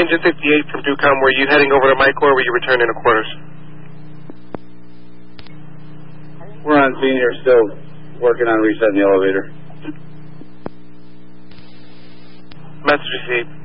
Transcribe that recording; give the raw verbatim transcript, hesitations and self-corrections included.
Engine fifty-eight from Ducom, were you heading over to Michael or were you returning to quarters? We're on scene here still, working on resetting the elevator. Message received.